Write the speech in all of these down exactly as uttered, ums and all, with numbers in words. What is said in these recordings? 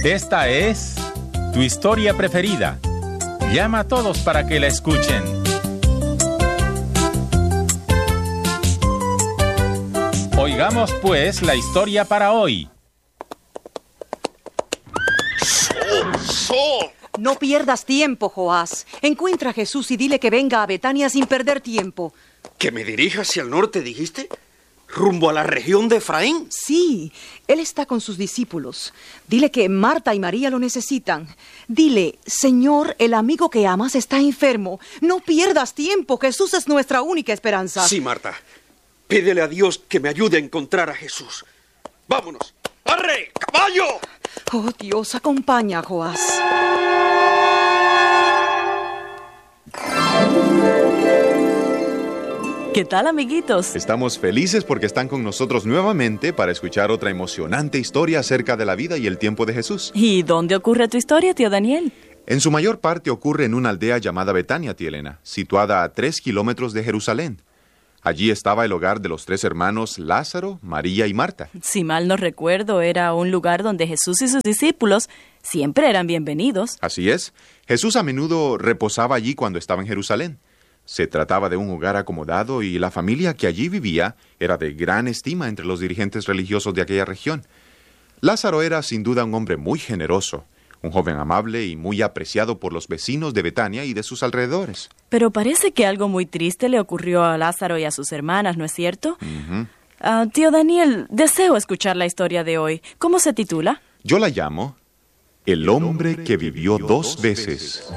Esta es tu historia preferida. Llama a todos para que la escuchen. Oigamos pues la historia para hoy. ¡Sol! ¡Sol! No pierdas tiempo, Joás. Encuentra a Jesús y dile que venga a Betania sin perder tiempo. ¿Que me dirija hacia el norte, dijiste? ¿Rumbo a la región de Efraín? Sí, él está con sus discípulos. Dile que Marta y María lo necesitan. Dile, Señor, el amigo que amas está enfermo. No pierdas tiempo, Jesús es nuestra única esperanza. Sí, Marta. Pídele a Dios que me ayude a encontrar a Jesús. ¡Vámonos! ¡Arre! ¡Caballo! Oh, Dios, acompaña a Joás. ¿Qué tal, amiguitos? Estamos felices porque están con nosotros nuevamente para escuchar otra emocionante historia acerca de la vida y el tiempo de Jesús. ¿Y dónde ocurre tu historia, tío Daniel? En su mayor parte ocurre en una aldea llamada Betania, tía Elena, situada a tres kilómetros de Jerusalén. Allí estaba el hogar de los tres hermanos Lázaro, María y Marta. Si mal no recuerdo, era un lugar donde Jesús y sus discípulos siempre eran bienvenidos. Así es. Jesús a menudo reposaba allí cuando estaba en Jerusalén. Se trataba de un hogar acomodado y la familia que allí vivía era de gran estima entre los dirigentes religiosos de aquella región. Lázaro era sin duda un hombre muy generoso, un joven amable y muy apreciado por los vecinos de Betania y de sus alrededores. Pero parece que algo muy triste le ocurrió a Lázaro y a sus hermanas, ¿no es cierto? Uh-huh. Uh, tío Daniel, deseo escuchar la historia de hoy. ¿Cómo se titula? Yo la llamo El hombre que vivió dos veces.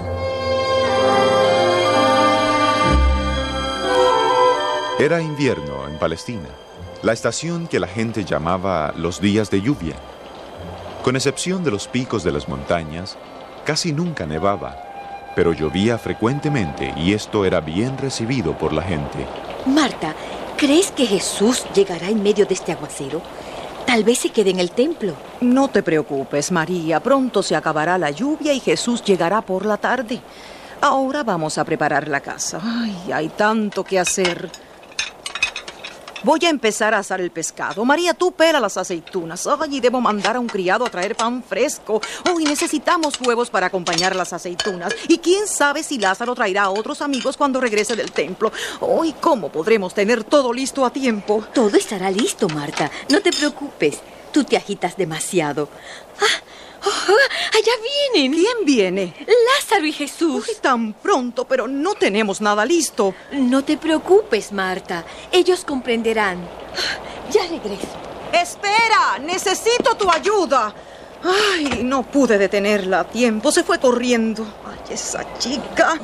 Era invierno en Palestina, la estación que la gente llamaba los días de lluvia. Con excepción de los picos de las montañas, casi nunca nevaba, pero llovía frecuentemente y esto era bien recibido por la gente. Marta, ¿crees que Jesús llegará en medio de este aguacero? Tal vez se quede en el templo. No te preocupes, María. Pronto se acabará la lluvia y Jesús llegará por la tarde. Ahora vamos a preparar la casa. Ay, hay tanto que hacer. Voy a empezar a asar el pescado. María, tú pela las aceitunas. Ay, y debo mandar a un criado a traer pan fresco. Oh, y necesitamos huevos para acompañar las aceitunas. Y quién sabe si Lázaro traerá a otros amigos cuando regrese del templo. Oh, ¿y cómo podremos tener todo listo a tiempo? Todo estará listo, Marta. No te preocupes. Tú te agitas demasiado. ¡Ah! Oh, ¡allá vienen! ¿Quién viene? Lázaro y Jesús. Uy, tan pronto, pero no tenemos nada listo. No te preocupes, Marta. Ellos comprenderán. Ya regreso. ¡Espera! ¡Necesito tu ayuda! Ay, no pude detenerla a tiempo. Se fue corriendo. Ay, esa chica.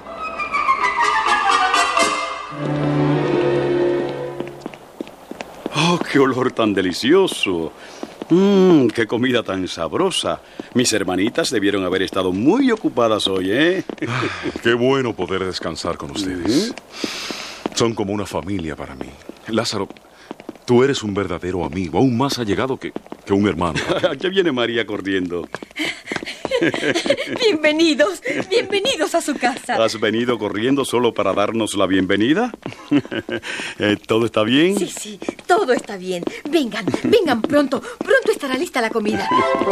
¡Oh, qué olor tan delicioso! ¡Mmm, qué comida tan sabrosa! Mis hermanitas debieron haber estado muy ocupadas hoy, ¿eh? Qué bueno poder descansar con ustedes. Uh-huh. Son como una familia para mí. Lázaro, tú eres un verdadero amigo, aún más allegado que, que un hermano. Aquí viene María corriendo. Bienvenidos, bienvenidos a su casa. ¿Has venido corriendo solo para darnos la bienvenida? eh, ¿Todo está bien? Sí, sí, todo está bien. Vengan, vengan pronto, pronto estará lista la comida.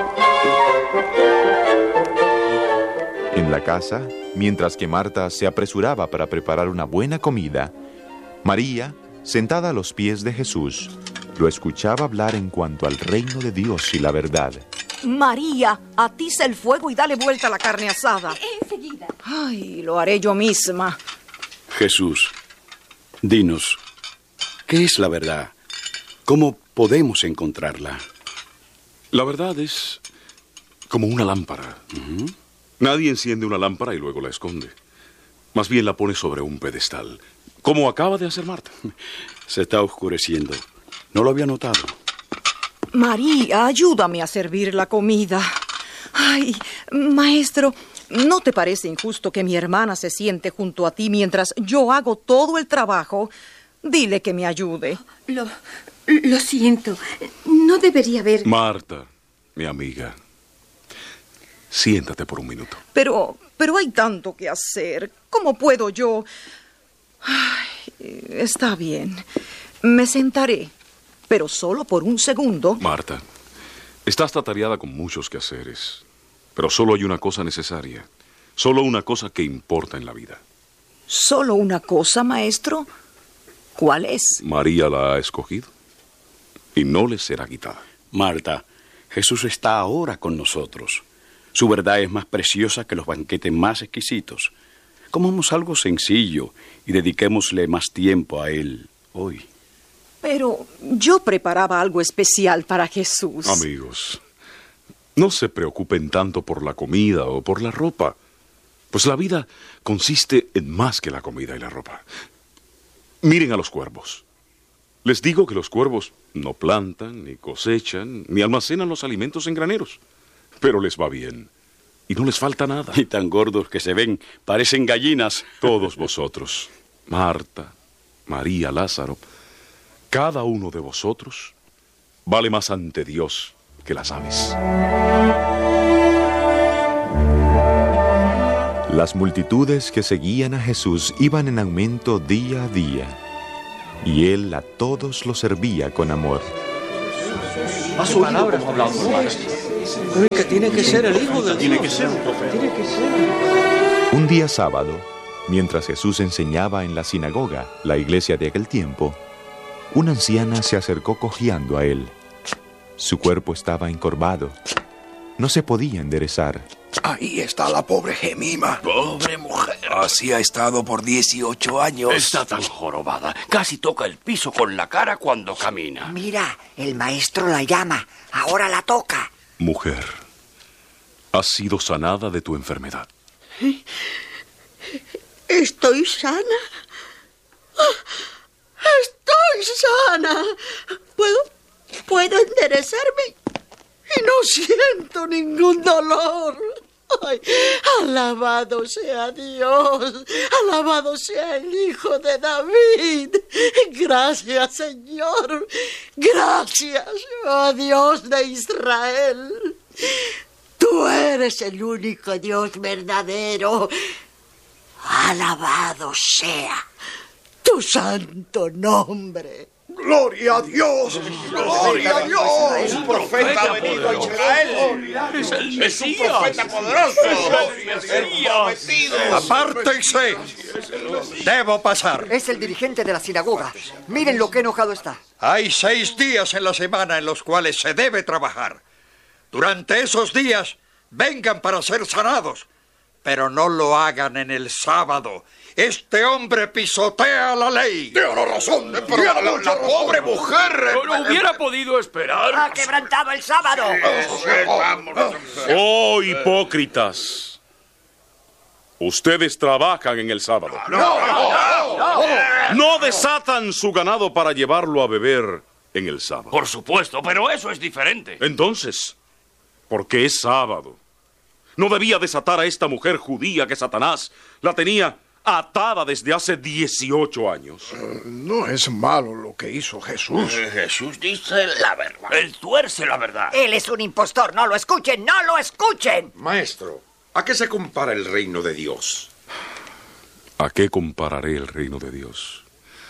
En la casa, mientras que Marta se apresuraba para preparar una buena comida, María, sentada a los pies de Jesús, lo escuchaba hablar en cuanto al reino de Dios y la verdad. María, atiza el fuego y dale vuelta a la carne asada. Enseguida. Ay, lo haré yo misma. Jesús, dinos, ¿qué es la verdad? ¿Cómo podemos encontrarla? La verdad es como una lámpara. Uh-huh. Nadie enciende una lámpara y luego la esconde. Más bien la pone sobre un pedestal, como acaba de hacer Marta. Se está oscureciendo. No lo había notado. María, ayúdame a servir la comida. Ay, maestro, ¿no te parece injusto que mi hermana se siente junto a ti mientras yo hago todo el trabajo? Dile que me ayude. Lo, lo siento. No debería haber... Marta, mi amiga, siéntate por un minuto. Pero, pero hay tanto que hacer. ¿Cómo puedo yo? Ay, está bien. Me sentaré. Pero solo por un segundo. Marta, Estás atareada con muchos quehaceres, pero solo hay una cosa necesaria, solo una cosa que importa en la vida. ¿Solo una cosa, maestro? ¿Cuál es? María la ha escogido y no le será quitada. Marta, Jesús está ahora con nosotros. Su verdad es más preciosa que los banquetes más exquisitos. Comamos algo sencillo y dediquémosle más tiempo a Él hoy. Pero yo preparaba algo especial para Jesús. Amigos, no se preocupen tanto por la comida o por la ropa, pues la vida consiste en más que la comida y la ropa. Miren a los cuervos. Les digo que los cuervos no plantan, ni cosechan, ni almacenan los alimentos en graneros, pero les va bien y no les falta nada. Y tan gordos que se ven, parecen gallinas. Todos vosotros, Marta, María, Lázaro, cada uno de vosotros vale más ante Dios que las aves. Las multitudes que seguían a Jesús iban en aumento día a día, y Él a todos los servía con amor. ¿Has oído cómo hablamos, maestro? Que tiene que ser el Hijo de Dios. Tiene que ser un profeta. Tiene que ser. Un día sábado, mientras Jesús enseñaba en la sinagoga, la iglesia de aquel tiempo, una anciana se acercó cojeando a Él. Su cuerpo estaba encorvado. No se podía enderezar. Ahí está la pobre Jemima. Pobre mujer. Así ha estado por dieciocho años. Está tan jorobada. Casi toca el piso con la cara cuando camina. Mira, el maestro la llama. Ahora la toca. Mujer, has sido sanada de tu enfermedad. ¿Estoy sana? ¡Estoy sana! ¿Puedo, puedo enderezarme? Y no siento ningún dolor. Ay, alabado sea Dios, alabado sea el Hijo de David. Gracias, Señor. Gracias, oh Dios de Israel. Tú eres el único Dios verdadero. Alabado sea tu santo nombre. ¡Gloria a Dios! ¡Gloria a Dios! Es un profeta ha venido a Israel. Es el Mesías. Es un profeta poderoso. Es el prometido. ¡Apártense! Debo pasar. Es el dirigente de la sinagoga. Miren lo que enojado está. Hay seis días en la semana en los cuales se debe trabajar. Durante esos días, vengan para ser sanados. Pero no lo hagan en el sábado. Este hombre pisotea la ley. Tiene la razón. Pero la, la, la pobre mujer... No hubiera podido esperar. Ha quebrantado el sábado. ¡Oh, hipócritas! Ustedes trabajan en el sábado. No, no, no. No desatan su ganado para llevarlo a beber en el sábado. Por supuesto, pero eso es diferente. Entonces, ¿por qué es sábado? No debía desatar a esta mujer judía que Satanás la tenía atada desde hace dieciocho años. Uh, no es malo lo que hizo Jesús. Uh, Jesús dice la verdad. Él tuerce la verdad. Él es un impostor. No lo escuchen, no lo escuchen. Maestro, ¿a qué se compara el reino de Dios? ¿A qué compararé el reino de Dios?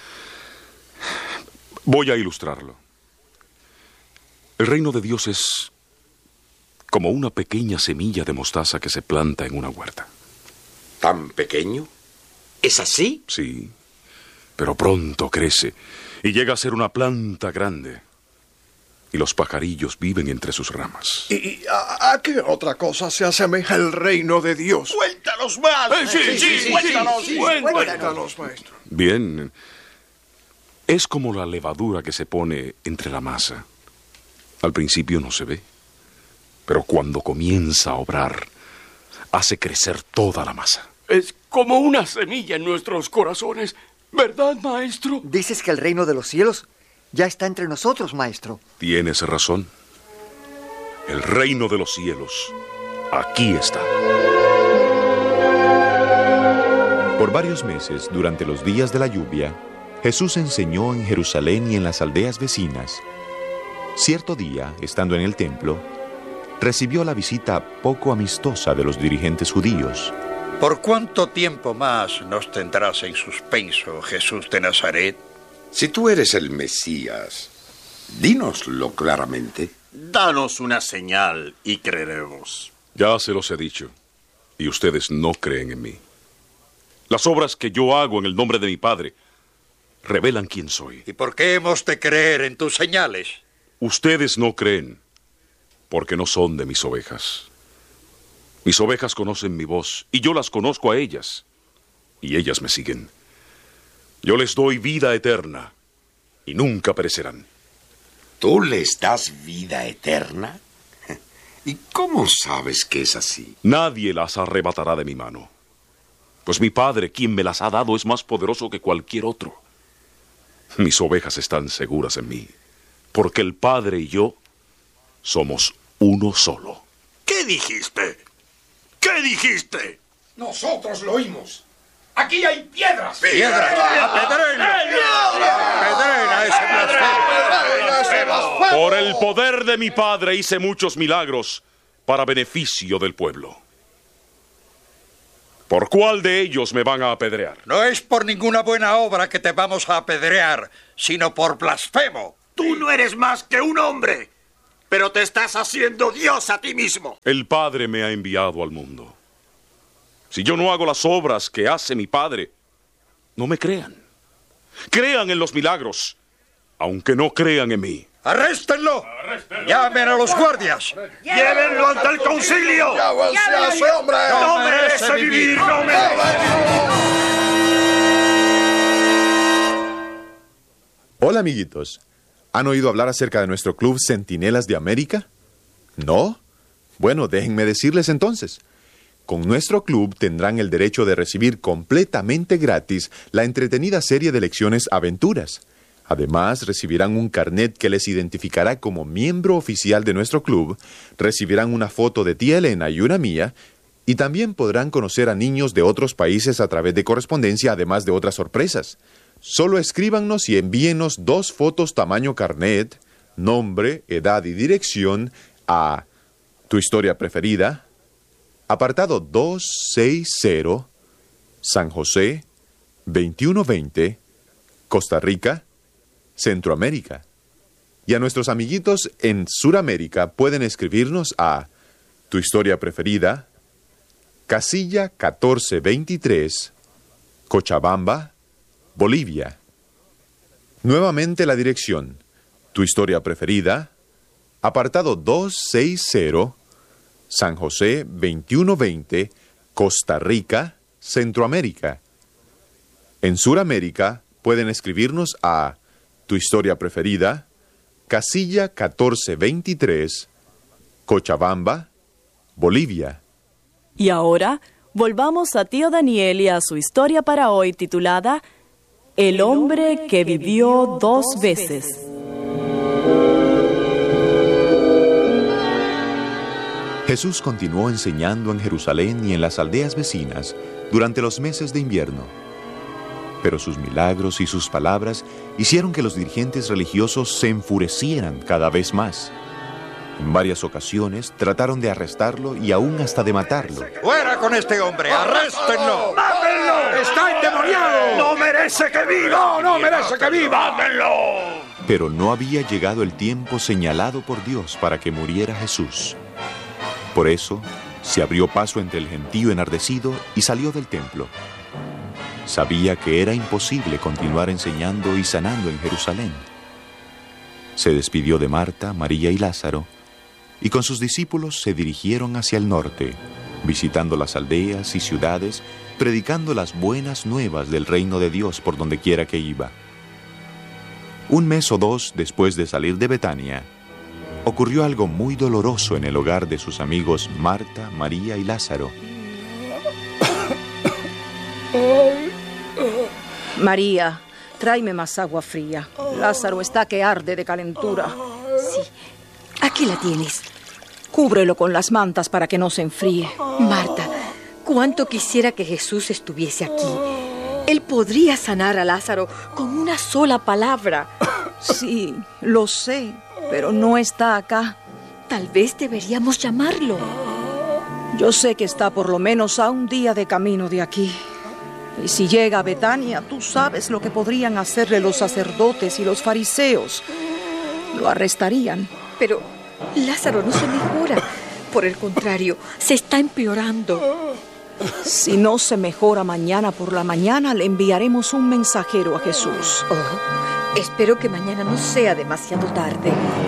Voy a ilustrarlo. El reino de Dios es como una pequeña semilla de mostaza que se planta en una huerta. ¿Tan pequeño? ¿Es así? Sí, pero pronto crece y llega a ser una planta grande. Y los pajarillos viven entre sus ramas. ¿Y a, a qué otra cosa se asemeja el reino de Dios? ¡Cuéntanos más! Eh, sí, sí, sí, sí, cuéntanos, sí, sí, cuéntanos. Cuéntanos, maestro. Bien, es como la levadura que se pone entre la masa. Al principio no se ve, pero cuando comienza a obrar, hace crecer toda la masa. Es como una semilla en nuestros corazones, ¿verdad, maestro? ¿Dices que el reino de los cielos ya está entre nosotros, maestro? Tienes razón. El reino de los cielos aquí está. Por varios meses, durante los días de la lluvia, Jesús enseñó en Jerusalén y en las aldeas vecinas. Cierto día, estando en el templo, recibió la visita poco amistosa de los dirigentes judíos. ¿Por cuánto tiempo más nos tendrás en suspenso, Jesús de Nazaret? Si tú eres el Mesías, dínoslo claramente. Danos una señal y creeremos. Ya se los he dicho, y ustedes no creen en mí. Las obras que yo hago en el nombre de mi Padre revelan quién soy. ¿Y por qué hemos de creer en tus señales? Ustedes no creen, porque no son de mis ovejas. Mis ovejas conocen mi voz, y yo las conozco a ellas, y ellas me siguen. Yo les doy vida eterna, y nunca perecerán. ¿Tú les das vida eterna? ¿Y cómo sabes que es así? Nadie las arrebatará de mi mano, pues mi Padre, quien me las ha dado, es más poderoso que cualquier otro. Mis ovejas están seguras en mí, porque el Padre y yo somos uno solo. ¿Qué dijiste? ¿Qué dijiste? Nosotros lo oímos. Aquí hay piedras. ¡Piedras! ¡Apedrena! ¡Apedrena ese blasfemo! Por el poder de mi Padre hice muchos milagros para beneficio del pueblo. ¿Por cuál de ellos me van a apedrear? No es por ninguna buena obra que te vamos a apedrear, sino por blasfemo. Tú no eres más que un hombre, pero te estás haciendo Dios a ti mismo. El Padre me ha enviado al mundo. Si yo no hago las obras que hace mi Padre, no me crean. Crean en los milagros, aunque no crean en mí. ¡Arréstenlo! ¡Llamen a los guardias! ¡Llévenlo ante el concilio! ¡Llévense a ese hombre! ¡No merece vivir! ¡No merece! Hola, amiguitos. ¿Han oído hablar acerca de nuestro club Centinelas de América? ¿No? Bueno, déjenme decirles entonces. Con nuestro club tendrán el derecho de recibir completamente gratis la entretenida serie de lecciones Aventuras. Además, recibirán un carnet que les identificará como miembro oficial de nuestro club, recibirán una foto de tía Elena y una mía, y también podrán conocer a niños de otros países a través de correspondencia, además de otras sorpresas. Solo escríbanos y envíenos dos fotos tamaño carnet, nombre, edad y dirección a Tu Historia Preferida, apartado doscientos sesenta, San José, veintiuno veinte, Costa Rica, Centroamérica. Y a nuestros amiguitos en Suramérica pueden escribirnos a Tu Historia Preferida, casilla catorce veintitrés, Cochabamba, Bolivia. Nuevamente la dirección: Tu Historia Preferida, apartado doscientos sesenta, San José, veintiuno veinte, Costa Rica, Centroamérica. En Suramérica pueden escribirnos a Tu Historia Preferida, casilla catorce veintitrés, Cochabamba, Bolivia. Y ahora, volvamos a tío Daniel y a su historia para hoy titulada El hombre que vivió dos veces. Jesús continuó enseñando en Jerusalén y en las aldeas vecinas durante los meses de invierno. Pero sus milagros y sus palabras hicieron que los dirigentes religiosos se enfurecieran cada vez más. En varias ocasiones trataron de arrestarlo y aún hasta de matarlo. ¡Fuera con este hombre! ¡Arréstenlo! ¡Mátenlo! ¡Está endemoniado! ¡No merece que viva! ¡No, no merece que viva! ¡Mátenlo! Pero no había llegado el tiempo señalado por Dios para que muriera Jesús. Por eso, se abrió paso entre el gentío enardecido y salió del templo. Sabía que era imposible continuar enseñando y sanando en Jerusalén. Se despidió de Marta, María y Lázaro, y con sus discípulos se dirigieron hacia el norte, visitando las aldeas y ciudades, predicando las buenas nuevas del reino de Dios por donde quiera que iba. Un mes o dos después de salir de Betania, ocurrió algo muy doloroso en el hogar de sus amigos Marta, María y Lázaro. María, tráeme más agua fría. Lázaro está que arde de calentura. Sí, aquí la tienes. Cúbrelo con las mantas para que no se enfríe. Marta, cuánto quisiera que Jesús estuviese aquí. Él podría sanar a Lázaro con una sola palabra. Sí, lo sé, pero no está acá. Tal vez deberíamos llamarlo. Yo sé que está por lo menos a un día de camino de aquí. Y si llega a Betania, tú sabes lo que podrían hacerle los sacerdotes y los fariseos. Lo arrestarían. Pero, Lázaro no se mejora. Por el contrario, se está empeorando. Si no se mejora mañana por la mañana, le enviaremos un mensajero a Jesús. Oh, espero que mañana no sea demasiado tarde.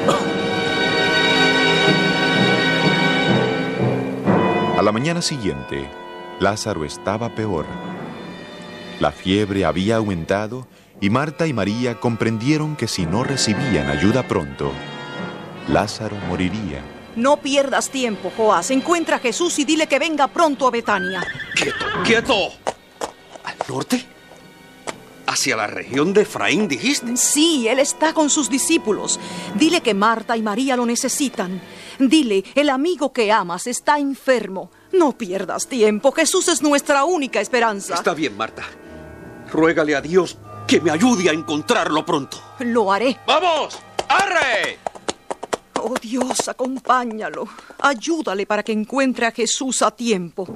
A la mañana siguiente, Lázaro estaba peor. La fiebre había aumentado y Marta y María comprendieron que si no recibían ayuda pronto, Lázaro moriría. No pierdas tiempo, Joás. Encuentra a Jesús y dile que venga pronto a Betania. ¡Quieto, quieto! ¿Al norte? ¿Hacia la región de Efraín, dijiste? Sí, él está con sus discípulos. Dile que Marta y María lo necesitan. Dile, el amigo que amas está enfermo. No pierdas tiempo. Jesús es nuestra única esperanza. Está bien, Marta. Ruégale a Dios que me ayude a encontrarlo pronto. Lo haré. ¡Vamos! ¡Arre! Oh, Dios, acompáñalo. Ayúdale para que encuentre a Jesús a tiempo.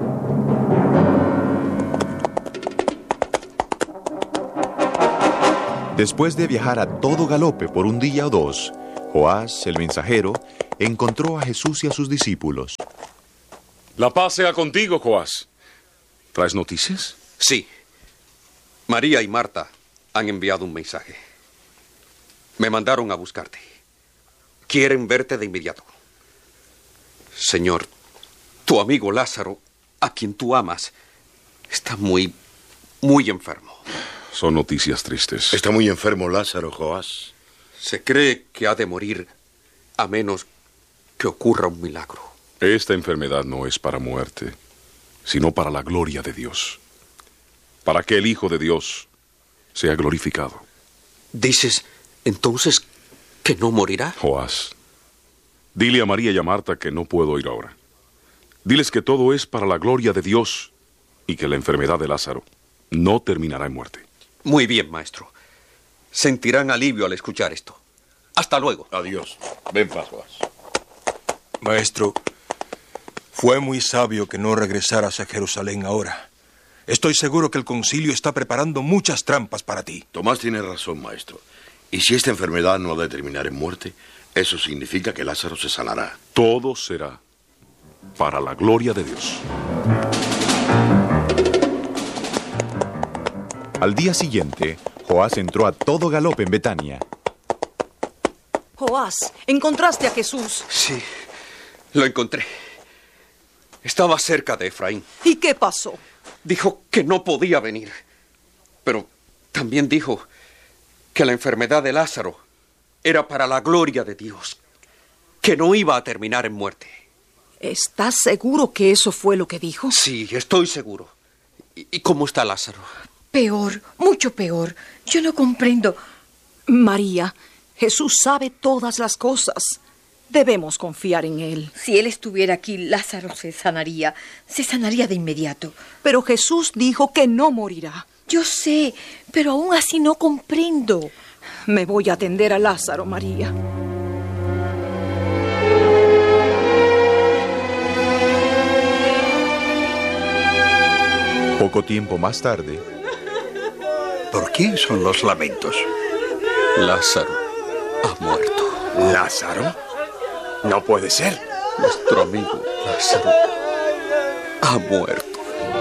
Después de viajar a todo galope por un día o dos, Joás, el mensajero, encontró a Jesús y a sus discípulos. La paz sea contigo, Joás. ¿Traes noticias? Sí. María y Marta han enviado un mensaje. Me mandaron a buscarte. Quieren verte de inmediato. Señor, tu amigo Lázaro, a quien tú amas, está muy, muy enfermo. Son noticias tristes. Está muy enfermo Lázaro, Joás. Se cree que ha de morir a menos que ocurra un milagro. Esta enfermedad no es para muerte, sino para la gloria de Dios. Para que el Hijo de Dios sea glorificado. ¿Dices entonces que no morirá? Joás, dile a María y a Marta que no puedo ir ahora. Diles que todo es para la gloria de Dios y que la enfermedad de Lázaro no terminará en muerte. Muy bien, maestro. Sentirán alivio al escuchar esto. Hasta luego. Adiós. Ven, paz, Joás. Maestro, fue muy sabio que no regresaras a Jerusalén ahora. Estoy seguro que el concilio está preparando muchas trampas para ti. Tomás tiene razón, maestro. Y si esta enfermedad no ha de terminar en muerte, eso significa que Lázaro se sanará. Todo será para la gloria de Dios. Al día siguiente, Joás entró a todo galope en Betania. Joás, ¿encontraste a Jesús? Sí, lo encontré. Estaba cerca de Efraín. ¿Y qué pasó? Dijo que no podía venir, pero también dijo que la enfermedad de Lázaro era para la gloria de Dios, que no iba a terminar en muerte. ¿Estás seguro que eso fue lo que dijo? Sí, estoy seguro. ¿Y, y cómo está Lázaro? Peor, mucho peor. Yo no comprendo. María, Jesús sabe todas las cosas. Debemos confiar en él. Si él estuviera aquí, Lázaro se sanaría. Se sanaría de inmediato. Pero Jesús dijo que no morirá. Yo sé, pero aún así no comprendo. Me voy a atender a Lázaro, María. Poco tiempo más tarde... ¿Por quién son los lamentos? Lázaro ha muerto. ¿Lázaro? No puede ser. Nuestro amigo Lázaro ha muerto.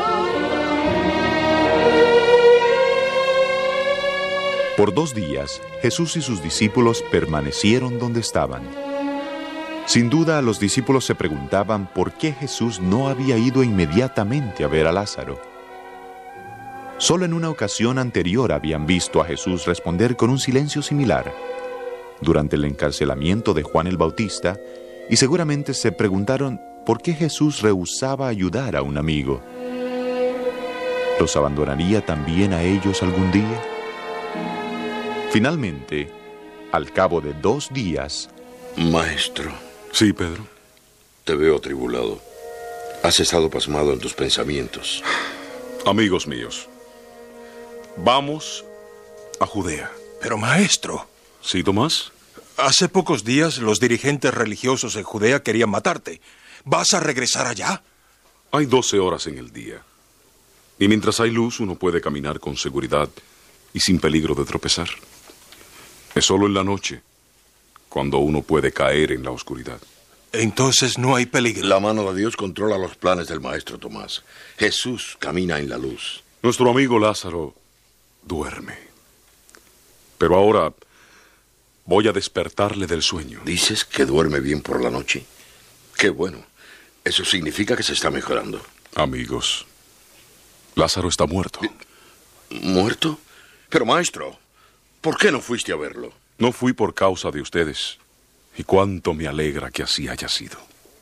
Por dos días, Jesús y sus discípulos permanecieron donde estaban. Sin duda, los discípulos se preguntaban por qué Jesús no había ido inmediatamente a ver a Lázaro. Solo en una ocasión anterior habían visto a Jesús responder con un silencio similar, durante el encarcelamiento de Juan el Bautista, y seguramente se preguntaron por qué Jesús rehusaba ayudar a un amigo. ¿Los abandonaría también a ellos algún día? Finalmente, al cabo de dos días... Maestro. Sí, Pedro. Te veo atribulado. Has estado pasmado en tus pensamientos. Amigos míos, vamos a Judea. Pero, maestro... ¿Sí, Tomás? Hace pocos días los dirigentes religiosos en Judea querían matarte. ¿Vas a regresar allá? Hay doce horas en el día. Y mientras hay luz, uno puede caminar con seguridad y sin peligro de tropezar. Es solo en la noche, cuando uno puede caer en la oscuridad. Entonces no hay peligro. La mano de Dios controla los planes del maestro Tomás. Jesús camina en la luz. Nuestro amigo Lázaro duerme. Pero ahora voy a despertarle del sueño. ¿Dices que duerme bien por la noche? Qué bueno. Eso significa que se está mejorando. Amigos, Lázaro está muerto. ¿Muerto? Pero maestro, ¿por qué no fuiste a verlo? No fui por causa de ustedes. Y cuánto me alegra que así haya sido.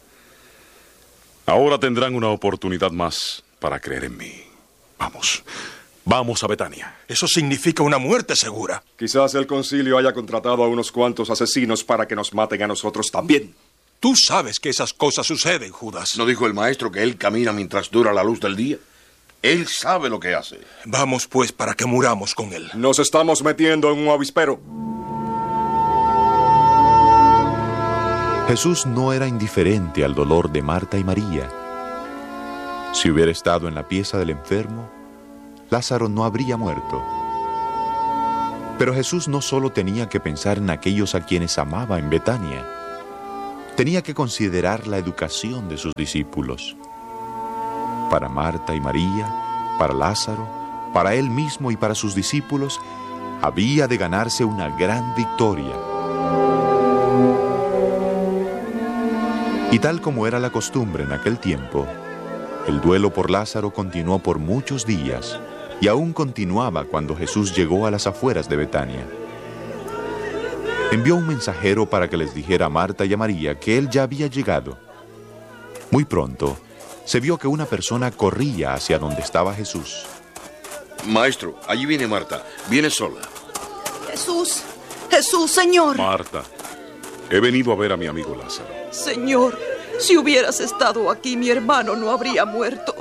Ahora tendrán una oportunidad más para creer en mí. Vamos, vamos a Betania. Eso significa una muerte segura. Quizás el concilio haya contratado a unos cuantos asesinos para que nos maten a nosotros también. Tú sabes que esas cosas suceden, Judas. ¿No dijo el maestro que él camina mientras dura la luz del día? Él sabe lo que hace. Vamos, pues, para que muramos con él. Nos estamos metiendo en un avispero. Jesús no era indiferente al dolor de Marta y María. Si hubiera estado en la pieza del enfermo, Lázaro no habría muerto. Pero Jesús no solo tenía que pensar en aquellos a quienes amaba en Betania, tenía que considerar la educación de sus discípulos. Para Marta y María, para Lázaro, para él mismo y para sus discípulos, había de ganarse una gran victoria. Y tal como era la costumbre en aquel tiempo, el duelo por Lázaro continuó por muchos días y aún continuaba cuando Jesús llegó a las afueras de Betania. Envió un mensajero para que les dijera a Marta y a María que él ya había llegado. Muy pronto, se vio que una persona corría hacia donde estaba Jesús. Maestro, allí viene Marta. Viene sola. Jesús, Jesús, Señor. Marta, he venido a ver a mi amigo Lázaro. Señor, si hubieras estado aquí, mi hermano no habría muerto.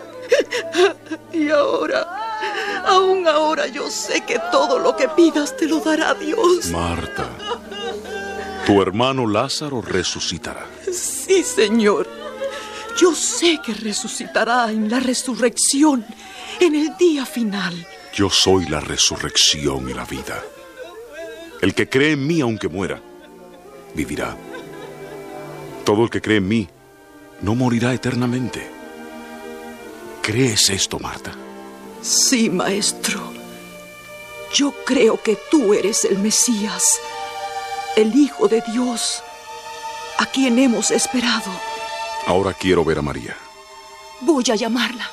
Y ahora, aún ahora yo sé que todo lo que pidas te lo dará Dios. Marta, tu hermano Lázaro resucitará. Sí, Señor. Yo sé que resucitará en la resurrección, en el día final. Yo soy la resurrección y la vida. El que cree en mí, aunque muera, vivirá. Todo el que cree en mí no morirá eternamente. ¿Crees esto, Marta? Sí, maestro. Yo creo que tú eres el Mesías, el Hijo de Dios, a quien hemos esperado. Ahora quiero ver a María. Voy a llamarla.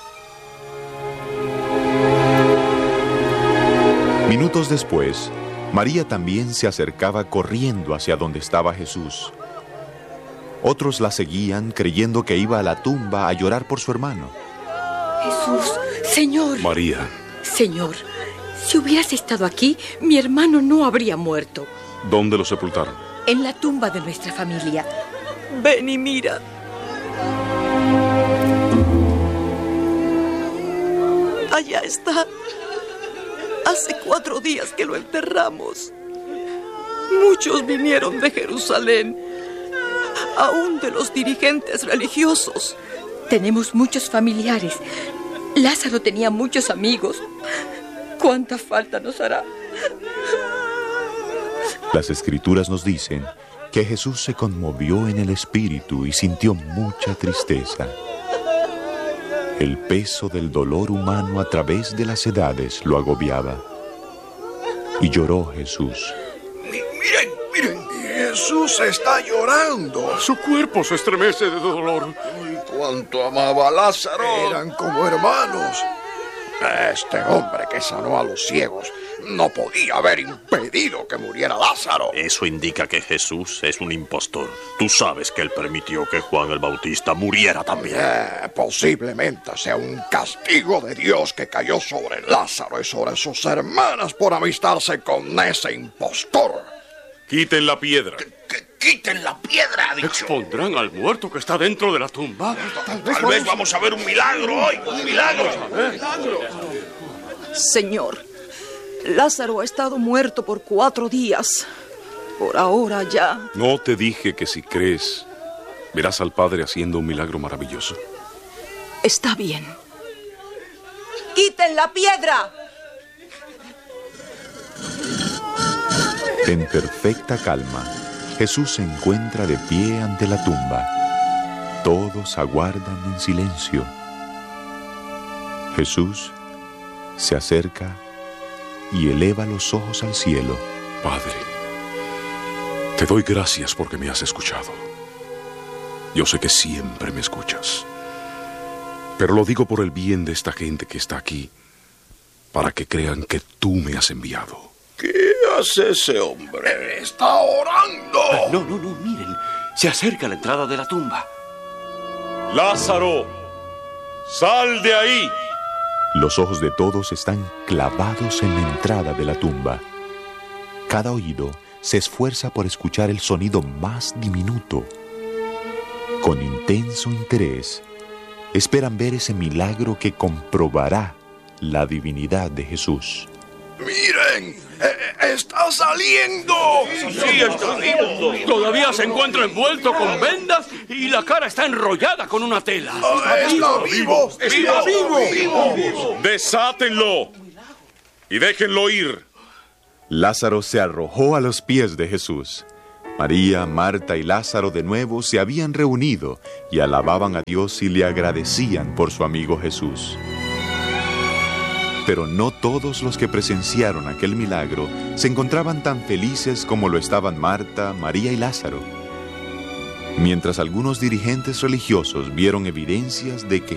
Minutos después, María también se acercaba corriendo hacia donde estaba Jesús. Otros la seguían creyendo que iba a la tumba a llorar por su hermano. Jesús, Señor. María. Señor, si hubieras estado aquí, mi hermano no habría muerto. ¿Dónde lo sepultaron? En la tumba de nuestra familia. Ven y mira. Allá está. Hace cuatro días que lo enterramos. Muchos vinieron de Jerusalén, aún de los dirigentes religiosos. Tenemos muchos familiares. Lázaro tenía muchos amigos. ¿Cuánta falta nos hará? Las Escrituras nos dicen que Jesús se conmovió en el espíritu y sintió mucha tristeza. El peso del dolor humano a través de las edades lo agobiaba. Y lloró Jesús. Miren, miren, Jesús está llorando. Su cuerpo se estremece de dolor. Ay, cuánto amaba a Lázaro. Eran como hermanos. Este hombre que sanó a los ciegos no podía haber impedido que muriera Lázaro. Eso indica que Jesús es un impostor. Tú sabes que él permitió que Juan el Bautista muriera también. Eh, posiblemente sea un castigo de Dios que cayó sobre Lázaro y sobre sus hermanas por amistarse con ese impostor. Quiten la piedra. ¡Quiten la piedra, ha dicho! ¿Expondrán al muerto que está dentro de la tumba? Tal vez, Tal vez vamos a ver un milagro hoy. ¡Un milagro! Señor, Lázaro ha estado muerto por cuatro días. Por ahora ya. ¿No te dije que si crees, verás al Padre haciendo un milagro maravilloso? Está bien. ¡Quiten la piedra! En perfecta calma, Jesús se encuentra de pie ante la tumba. Todos aguardan en silencio. Jesús se acerca y eleva los ojos al cielo. Padre, te doy gracias porque me has escuchado. Yo sé que siempre me escuchas. Pero lo digo por el bien de esta gente que está aquí, para que crean que tú me has enviado. ¿Qué hace ese hombre? ¡Está orando! Ah, no, no, no, miren. Se acerca a la entrada de la tumba. ¡Lázaro! ¡Sal de ahí! Los ojos de todos están clavados en la entrada de la tumba. Cada oído se esfuerza por escuchar el sonido más diminuto. Con intenso interés, esperan ver ese milagro que comprobará la divinidad de Jesús. ¡Miren! ¡Está saliendo! Sí, está vivo. Todavía se encuentra envuelto con vendas y la cara está enrollada con una tela. ¡Está vivo! ¡Está vivo! ¡Desátenlo! Y déjenlo ir. Lázaro se arrojó a los pies de Jesús. María, Marta y Lázaro de nuevo se habían reunido y alababan a Dios y le agradecían por su amigo Jesús. Pero no todos los que presenciaron aquel milagro se encontraban tan felices como lo estaban Marta, María y Lázaro. Mientras algunos dirigentes religiosos vieron evidencias de que